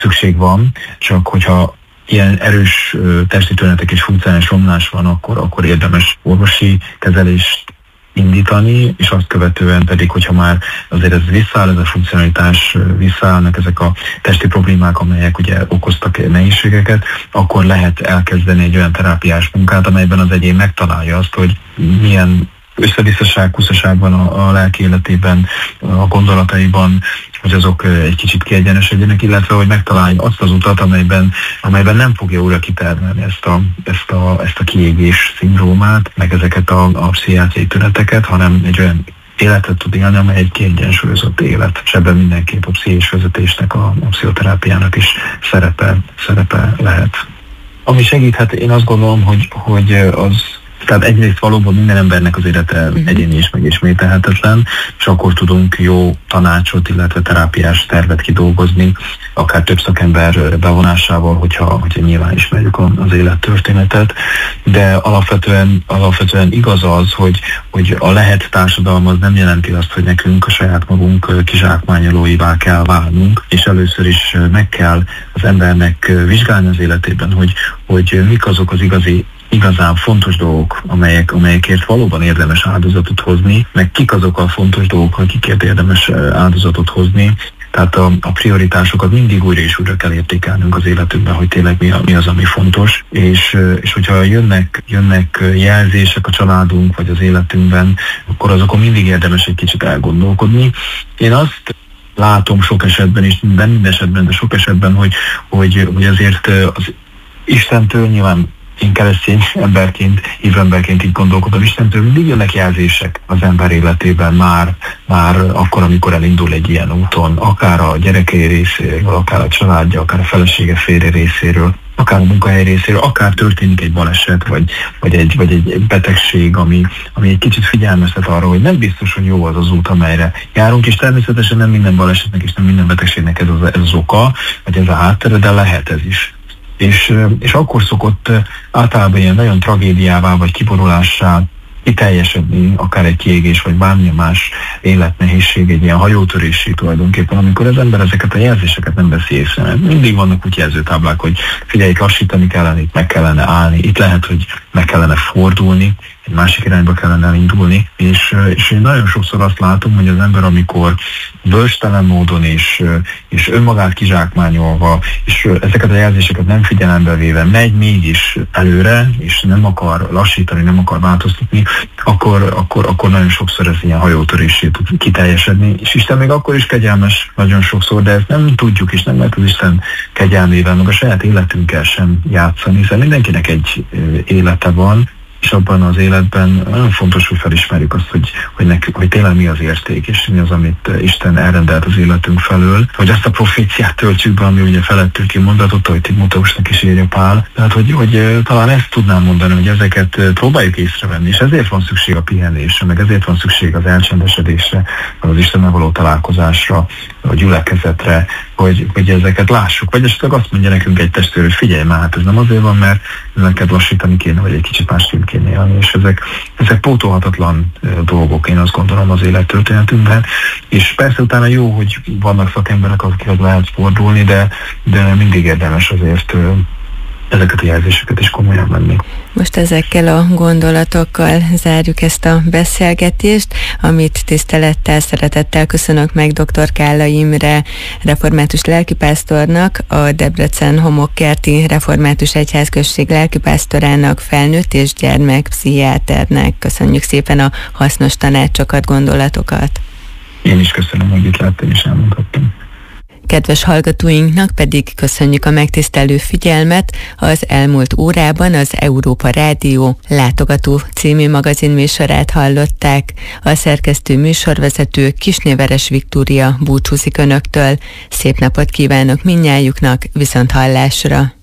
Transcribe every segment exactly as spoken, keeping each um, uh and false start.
szükség van, csak hogyha ilyen erős testi tünetek és funkcionális romlás van, akkor, akkor érdemes orvosi kezelést indítani, és azt követően pedig, hogyha már azért ez visszaáll, ez a funkcionalitás, visszaállnak ezek a testi problémák, amelyek ugye okoztak nehézségeket, akkor lehet elkezdeni egy olyan terápiás munkát, amelyben az egyén megtalálja azt, hogy milyen összevisszaság, kuszaság van a, a lelki életében, a gondolataiban, hogy azok egy kicsit kiegyenesedjenek, illetve hogy megtalálja azt az utat, amelyben, amelyben nem fogja újra kitermelni ezt a, ezt a, ezt a kiégés szindrómát, meg ezeket a, a pszichiátriai tüneteket, hanem egy olyan életet tud élni, amely egy kiegyensúlyozott élet. És ebben mindenképp a pszichés vezetésnek, a, a pszichoterápiának is szerepe, szerepe lehet. Ami segíthet, én azt gondolom, hogy, hogy az tehát egyrészt valóban minden embernek az élete uh-huh. egyéni és megismételhetetlen, és akkor tudunk jó tanácsot, illetve terápiás tervet kidolgozni, akár több szakember bevonásával, hogyha, hogyha nyilván ismerjük az élettörténetet, de alapvetően, alapvetően igaz az, hogy, hogy a lehet társadalom az nem jelenti azt, hogy nekünk a saját magunk kizsákmányolóivá kell válnunk, és először is meg kell az embernek vizsgálni az életében, hogy, hogy mik azok az igazi igazán fontos dolgok, amelyek, amelyekért valóban érdemes áldozatot hozni, meg kik azok a fontos dolgok, akikért érdemes áldozatot hozni. Tehát a, a prioritásokat mindig újra és újra kell értékelnünk az életünkben, hogy tényleg mi, a, mi az, ami fontos. És, és hogyha jönnek, jönnek jelzések a családunk vagy az életünkben, akkor azokon mindig érdemes egy kicsit elgondolkodni. Én azt látom sok esetben, és nem minden esetben, de sok esetben, hogy, hogy, hogy azért az Istentől nyilván én keresztény emberként, hívőemberként így gondolkodom, Istentől mindig jönnek jelzések az ember életében már, már akkor, amikor elindul egy ilyen úton, akár a gyerekei részéről, akár a családja, akár a felesége férje részéről, akár a munkahely részéről, akár történik egy baleset, vagy, vagy, egy, vagy egy betegség, ami, ami egy kicsit figyelmeztet arra, hogy nem biztos, hogy jó az az út, amelyre járunk, és természetesen nem minden balesetnek és nem minden betegségnek ez az, ez az oka, vagy ez a háttere, de lehet ez is. És, és akkor szokott általában ilyen nagyon tragédiává vagy kiborulássá kiteljesedni, akár egy kiégés, vagy bármilyen más életnehézség, egy ilyen hajótörésé tulajdonképpen, amikor az ember ezeket a jelzéseket nem veszi észre. Mert mindig vannak úgy jelzőtáblák, hogy figyelj, lassítani kellene, itt meg kellene állni, itt lehet, hogy meg kellene fordulni, egy másik irányba kellene elindulni, és, és én nagyon sokszor azt látom, hogy az ember, amikor bölcstelen módon és, és önmagát kizsákmányolva, és ezeket a jelzéseket nem figyelembe véve megy mégis előre, és nem akar lassítani, nem akar változtatni, akkor, akkor, akkor nagyon sokszor ez ilyen hajótörésé tud kiteljesedni, és Isten még akkor is kegyelmes nagyon sokszor, de ezt nem tudjuk, és nem lehet az Isten kegyelmével, meg a saját életünkkel sem játszani, hiszen mindenkinek egy élete van, és abban az életben nagyon fontos, hogy felismerjük azt, hogy, hogy, nekünk, hogy tényleg mi az érték, és mi az, amit Isten elrendelt az életünk felől, hogy azt a proféciát töltsük be, ami ugye felettünk kimondatott, hogy Timóteusnak is írja Pál. Tehát, hogy, hogy talán ezt tudnám mondani, hogy ezeket próbáljuk észrevenni, és ezért van szükség a pihenésre, meg ezért van szükség az elcsendesedésre, az Istennel való találkozásra, a gyülekezetre, hogy, hogy ezeket lássuk. Vagy esetleg azt mondja nekünk egy testvér, hogy figyelj már, hát ez nem azért van, mert neked lassítani kéne, vagy egy kicsit másképp kéne élni, és ezek, ezek pótolhatatlan dolgok, én azt gondolom, az élettörténetünkben. És persze utána jó, hogy vannak szakemberek, akikhez lehet fordulni, de, de mindig érdemes azért ezeket a jelzéseket is komolyan venni. Most ezekkel a gondolatokkal zárjuk ezt a beszélgetést, amit tisztelettel, szeretettel köszönök meg dr. Kállai Imre református lelkipásztornak, a Debrecen Homokkerti Református Egyházközség lelkipásztorának, felnőtt és gyermekpszichiáternek. Köszönjük szépen a hasznos tanácsokat, gondolatokat. Én is köszönöm, hogy itt láttam és elmondhattam. Kedves hallgatóinknak pedig köszönjük a megtisztelő figyelmet. Az elmúlt órában az Európa Rádió Látogató című magazinműsorát hallották. A szerkesztő műsorvezető Kisnéveres Viktória búcsúzik önöktől. Szép napot kívánok mindnyájuknak, viszont hallásra!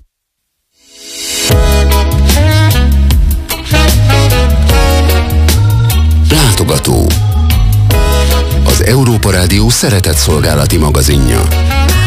Látogató. Az Európa Rádió szeretett szolgálati magazinja.